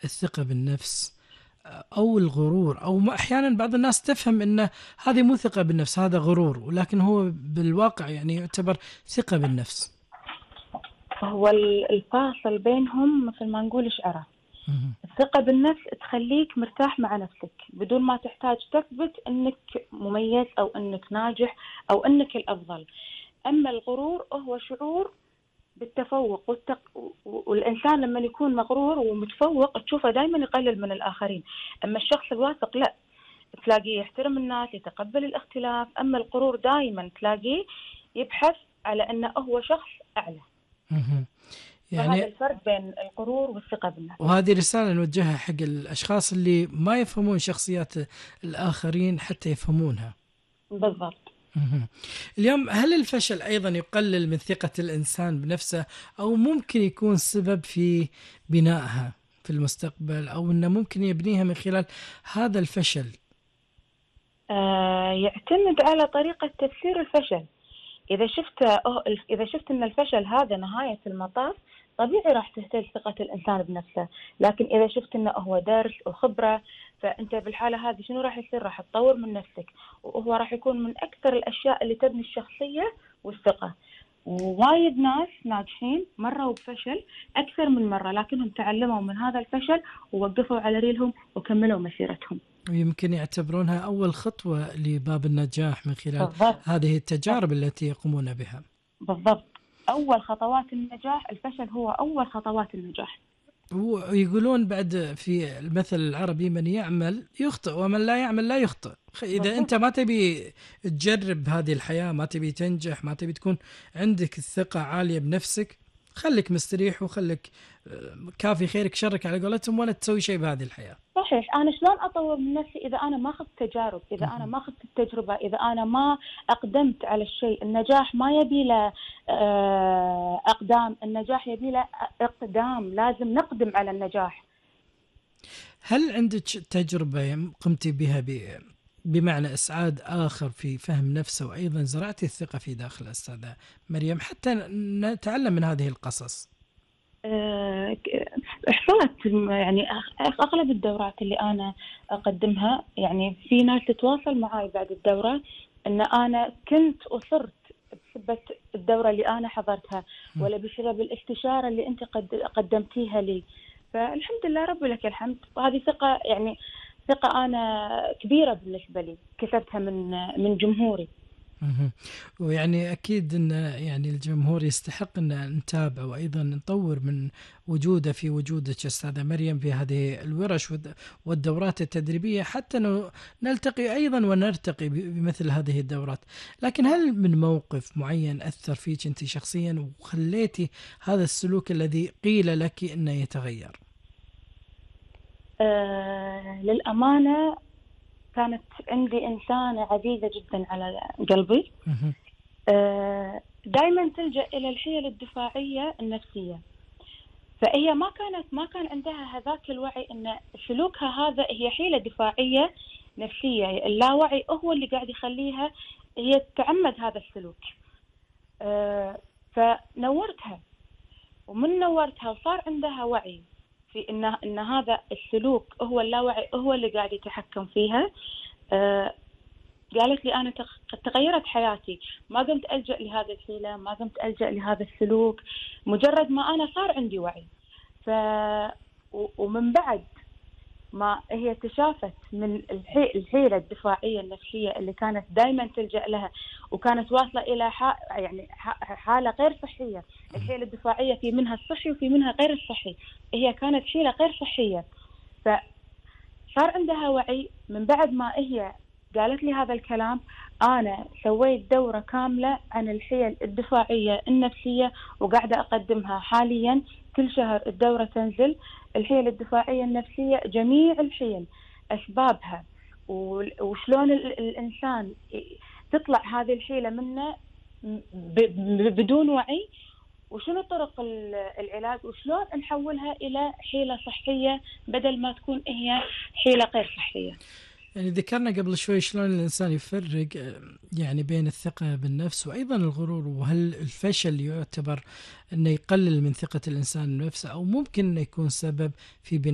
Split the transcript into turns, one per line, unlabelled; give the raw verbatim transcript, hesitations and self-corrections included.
الثقة بالنفس أو الغرور، أو ما- أحيانا بعض الناس تفهم أن هذه مو ثقة بالنفس، هذا غرور، ولكن هو بالواقع يعني يعتبر ثقة بالنفس.
هو ال- الفاصل بينهم مثل ما نقول شعرة.
مهم.
الثقة بالنفس تخليك مرتاح مع نفسك بدون ما تحتاج تثبت أنك مميز أو أنك ناجح أو أنك الأفضل. أما الغرور هو شعور بالتفوق والتق... والإنسان لما يكون مغرور ومتفوق تشوفه دائما يقلل من الآخرين. أما الشخص الواثق لا، تلاقيه يحترم الناس، يتقبل الاختلاف. أما الغرور دائما تلاقيه يبحث على أنه هو شخص أعلى.
مهم.
فهذا
يعني
الفرق بين الغرور والثقة بالنفس.
وهذه رسالة نوجهها حق الأشخاص اللي ما يفهمون شخصيات الآخرين حتى يفهمونها.
بالضبط.
مهم. اليوم هل الفشل أيضا يقلل من ثقة الإنسان بنفسه، أو ممكن يكون سبب في بنائها في المستقبل، أو أنه ممكن يبنيها من خلال هذا الفشل؟
آه يعتمد على طريقة تفسير الفشل. إذا شفت أه إذا شفت أن الفشل هذا نهاية المطاف، طبيعي راح تهتز ثقة الإنسان بنفسه. لكن إذا شفت أنه هو درس وخبرة، فأنت بالحالة هذه شنو راح يصير؟ راح تطور من نفسك، وهو راح يكون من أكثر الأشياء اللي تبني الشخصية والثقة. ووايد ناس ناجحين مروا بفشل أكثر من مرة، لكنهم تعلموا من هذا الفشل ووقفوا على ريلهم وكملوا مسيرتهم.
ويمكن يعتبرونها أول خطوة لباب النجاح من خلال
بالضبط.
هذه التجارب التي يقومون بها.
بالضبط، أول خطوات النجاح الفشل هو أول خطوات النجاح.
ويقولون بعد في المثل العربي: من يعمل يخطئ ومن لا يعمل لا يخطئ. إذا
بالضبط.
أنت ما تبي تجرب هذه الحياة، ما تبي تنجح، ما تبي تكون عندك الثقة عالية بنفسك، خليك مستريح وخليك كافي خيرك شرك على قولتهم، ولا تسوي شيء بهذه الحياة.
صحيح. أنا شلون أطور من نفسي إذا أنا ما أخذت تجارب، إذا أنا ما أخذت التجربة، إذا أنا ما أقدمت على الشيء؟ النجاح ما يبي له آه، أقدام، النجاح يبي له إقدام. لازم نقدم على النجاح.
هل عندك تجربة قمتي بها ب- بمعنى إسعاد آخر في فهم نفسه، وأيضا زرعتي الثقة في داخل الأستاذة مريم، حتى نتعلم من هذه القصص؟
آه، ك- حصلت يعني أغ- أغلب الدورات اللي أنا أقدمها، يعني في ناس تتواصل معي بعد الدورة أن أنا كنت أصرت بسبب الدورة اللي أنا حضرتها، ولا بسبب الاستشارة اللي أنت قد قدمتيها لي. فالحمد لله رب لك الحمد. وهذه ثقة، يعني ثقة أنا كبيرة بالنسبة لي كسبتها من من جمهوري.
مهم. ويعني أكيد أن يعني الجمهور يستحق أن نتابع، وأيضا نطور من وجوده في وجودك أستاذة مريم في هذه الورش والد- والدورات التدريبية، حتى ن- نلتقي أيضا ونرتقي ب- بمثل هذه الدورات. لكن هل من موقف معين أثر فيك أنت شخصيا وخليتي هذا السلوك الذي قيل لك أنه يتغير؟
آه للأمانة كانت عندي إنسانة عزيزة جدا على قلبي،
مهم.
آه دائما تلجأ إلى الحيل الدفاعية النفسية. فهي ما كانت ما كان عندها هذاك الوعي أن سلوكها هذا هي حيلة دفاعية نفسية. اللاوعي هو اللي قاعد يخليها هي تتعمد هذا السلوك. آه فنورتها، ومن نورتها وصار عندها وعي في إن إن هذا السلوك هو اللاوعي هو اللي قاعد يتحكم فيها. آه قالت لي أنا تغ- تغيرت حياتي، ما قمت ألجأ لهذا الحيلة، ما قمت ألجأ لهذا السلوك، مجرد ما أنا صار عندي وعي. ف و- ومن بعد ما هي تشافت من الحي- الحيلة الدفاعية النفسية اللي كانت دائما تلجأ لها، وكانت واصلة إلى ح... يعني ح... حالة غير صحية. الحيلة الدفاعية في منها الصحي وفي منها غير الصحي، هي كانت حيلة غير صحية. فصار عندها وعي. من بعد ما هي قالت لي هذا الكلام، أنا سويت دورة كاملة عن الحيل الدفاعية النفسية وقاعدة أقدمها حاليا. كل شهر الدورة تنزل. الحيل الدفاعية النفسية جميع الحيل، أسبابها، وشلون الإنسان تطلع هذه الحيلة منه بدون وعي، وشنو طرق العلاج، وشلون نحولها إلى حيلة صحية بدل ما تكون هي حيلة غير صحية.
يعني ذكرنا قبل شوي شلون الإنسان يفرق يعني بين الثقة بالنفس وأيضا الغرور، وهل الفشل يعتبر أنه يقلل من ثقة الإنسان بنفسه، أو ممكن أنه يكون سبب في بناء